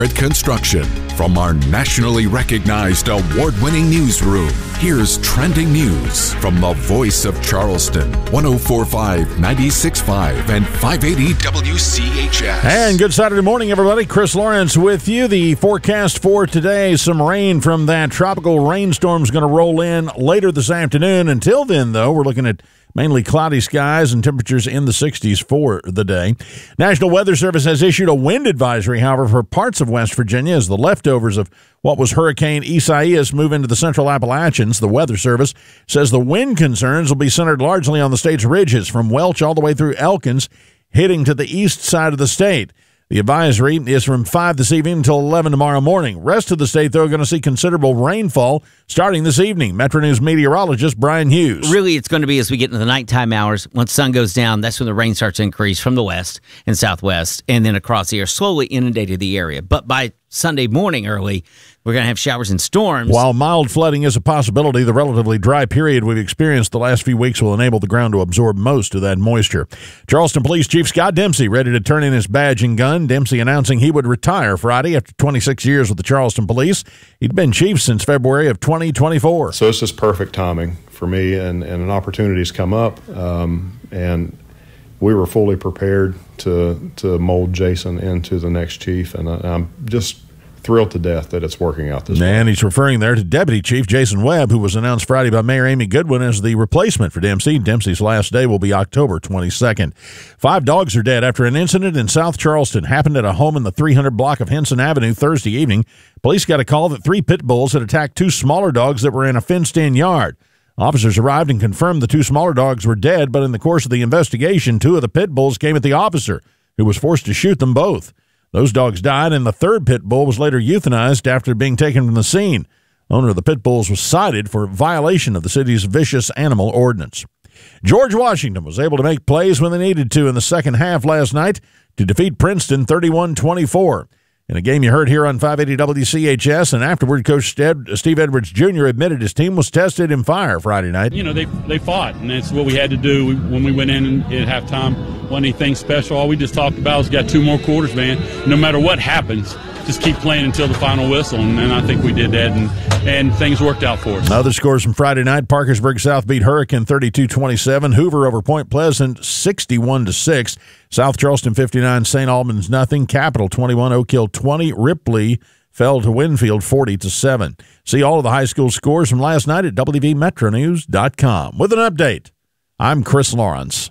Construction. From our nationally recognized award-winning newsroom, here's trending news from the voice of Charleston, 104.5, 96.5, and 580 WCHS. And good Saturday morning, everybody. Chris Lawrence with you. The forecast for today, some rain from that tropical rainstorm is going to roll in later this afternoon. Until then, though, we're looking at mainly cloudy skies and temperatures in the 60s for the day. National Weather Service has issued a wind advisory, however, for parts of West Virginia as the leftovers of what was Hurricane Isaias move into the central Appalachians. The Weather Service says the wind concerns will be centered largely on the state's ridges from Welch all the way through Elkins, hitting to the east side of the state. The advisory is from 5 this evening until 11 tomorrow morning. Rest of the state, though, are going to see considerable rainfall starting this evening. Metro News meteorologist Brian Hughes. Really, it's going to be as we get into the nighttime hours. Once sun goes down, that's when the rain starts to increase from the west and southwest and then across the air, slowly inundating the area. But by Sunday morning early, we're going to have showers and storms. While mild flooding is a possibility, the relatively dry period we've experienced the last few weeks will enable the ground to absorb most of that moisture. Charleston Police Chief Scott Dempsey ready to turn in his badge and gun. Dempsey announcing he would retire Friday after 26 years with the Charleston Police. He'd been chief since February of 2024. So it's just perfect timing for me, and an opportunity's come up, and we were fully prepared to mold Jason into the next chief, and I'm just thrilled to death that it's working out this way. And he's referring there to Deputy Chief Jason Webb, who was announced Friday by Mayor Amy Goodwin as the replacement for Dempsey. Dempsey's last day will be October 22nd. 5 dogs are dead after an incident in South Charleston happened at a home in the 300 block of Henson Avenue Thursday evening. Police got a call that 3 pit bulls had attacked 2 smaller dogs that were in a fenced-in yard. Officers arrived and confirmed the 2 smaller dogs were dead, but in the course of the investigation, 2 of the pit bulls came at the officer, who was forced to shoot them both. Those dogs died, and the 3rd pit bull was later euthanized after being taken from the scene. Owner of the pit bulls was cited for violation of the city's vicious animal ordinance. George Washington was able to make plays when they needed to in the second half last night to defeat Princeton 31-24. In a game you heard here on 580 WCHS, and afterward, Coach Steve Edwards Jr. admitted his team was tested in fire Friday night. You know, they fought, and that's what we had to do when we went in at halftime. Wasn't anything special. All we just talked about was got 2 more quarters, man. No matter what happens, just keep playing until the final whistle, and I think we did that, and things worked out for us. Other scores from Friday night: Parkersburg South beat Hurricane 32-27. Hoover over Point Pleasant 61-6. South Charleston 59, St. Albans nothing. Capital 21, Oak Hill 20. Ripley fell to Winfield 40-7. See all of the high school scores from last night at WVMetronews.com. With an update, I'm Chris Lawrence.